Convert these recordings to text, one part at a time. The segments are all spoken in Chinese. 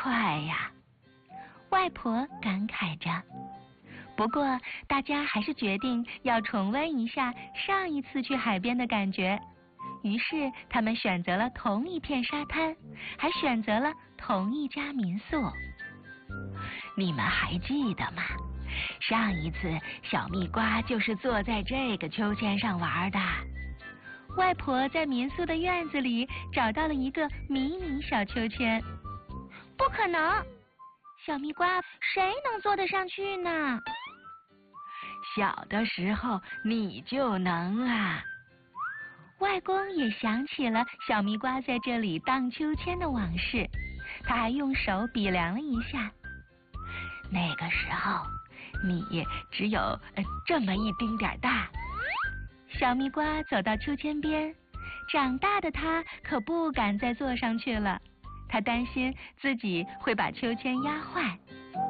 快呀！外婆感慨着。不过大家还是决定要重温一下上一次去海边的感觉，于是他们选择了同一片沙滩，还选择了同一家民宿。你们还记得吗？上一次小蜜瓜就是坐在这个秋千上玩的。外婆在民宿的院子里找到了一个迷你小秋千。 不可能，小蜜瓜谁能坐得上去呢？ 小的时候你就能啊。外公也想起了小蜜瓜在这里荡秋千的往事，他还用手比量了一下。那个时候你只有这么一丁点大。小蜜瓜走到秋千边，长大的他可不敢再坐上去了，他担心自己会把秋千压坏。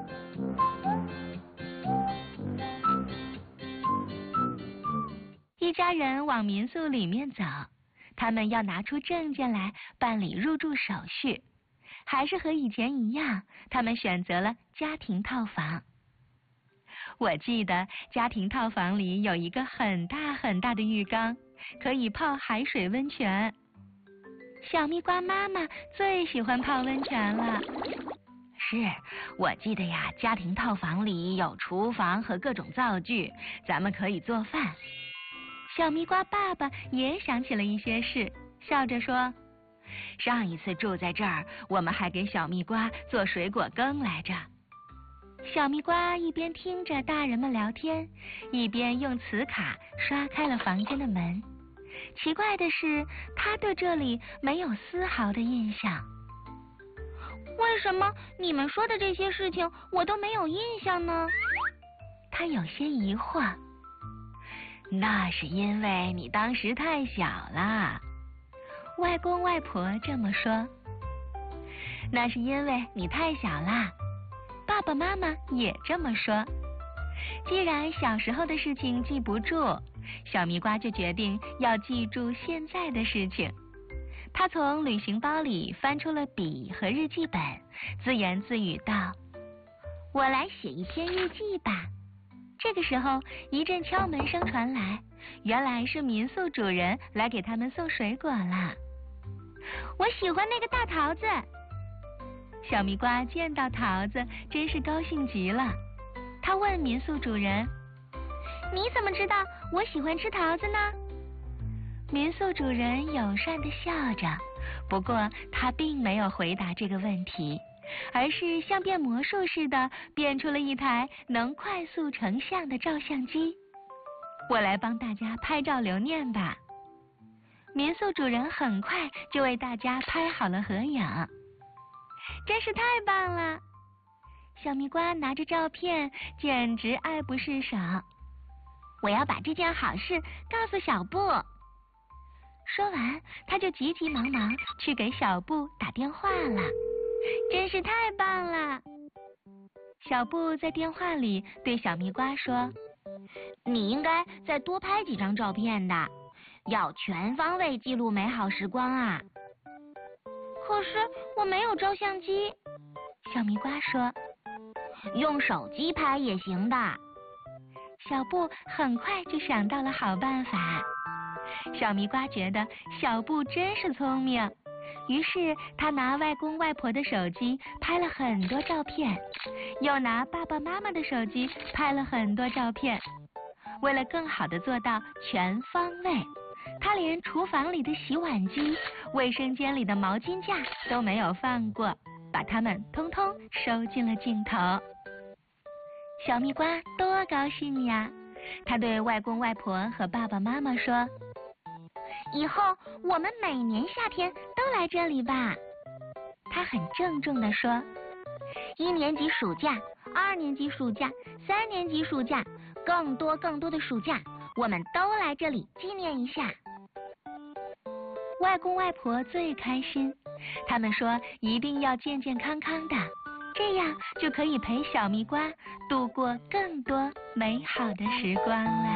一家人往民宿里面走，他们要拿出证件来办理入住手续。还是和以前一样，他们选择了家庭套房。我记得家庭套房里有一个很大很大的浴缸，可以泡海水温泉。小蜜瓜妈妈最喜欢泡温泉了。是，我记得呀，家庭套房里有厨房和各种灶具，咱们可以做饭。小蜜瓜爸爸也想起了一些事，笑着说，上一次住在这儿，我们还给小蜜瓜做水果羹来着。小蜜瓜一边听着大人们聊天，一边用磁卡刷开了房间的门。奇怪的是，他对这里没有丝毫的印象。 为什么你们说的这些事情我都没有印象呢？ 他有些疑惑。那是因为你当时太小了，外公外婆这么说。那是因为你太小了，爸爸妈妈也这么说。既然小时候的事情记不住，小蜜瓜就决定要记住现在的事情。他从旅行包里翻出了笔和日记本，自言自语道， 我来写一篇日记吧。 这个时候，一阵敲门声传来，原来是民宿主人来给他们送水果了。 我喜欢那个大桃子。 小蜜瓜见到桃子，真是高兴极了。他问民宿主人， 你怎么知道我喜欢吃桃子呢？ 民宿主人友善地笑着，不过他并没有回答这个问题，而是像变魔术似的变出了一台能快速成像的照相机。我来帮大家拍照留念吧。民宿主人很快就为大家拍好了合影。 真是太棒了！ 小蜜瓜拿着照片，简直爱不释手。 我要把这件好事告诉小布。 说完，他就急急忙忙去给小布打电话了。 真是太棒了！ 小布在电话里对小蜜瓜说， 你应该再多拍几张照片的，要全方位记录美好时光啊。可是我没有照相机。 小蜜瓜说， 用手机拍也行的。 小布很快就想到了好办法。小蜜瓜觉得小布真是聪明，于是他拿外公外婆的手机拍了很多照片，又拿爸爸妈妈的手机拍了很多照片。为了更好地做到全方位，他连厨房里的洗碗机、卫生间里的毛巾架都没有放过，把它们通通收进了镜头。小蜜瓜多高兴呀！他对外公外婆和爸爸妈妈说， 以后我们每年夏天都来这里吧。 他很郑重地说 ，1年级暑假、2年级暑假、3年级暑假，更多的暑假，我们都来这里纪念一下。 外公外婆最开心，他们说一定要健健康康的，这样就可以陪小蜜瓜度过更多美好的时光了。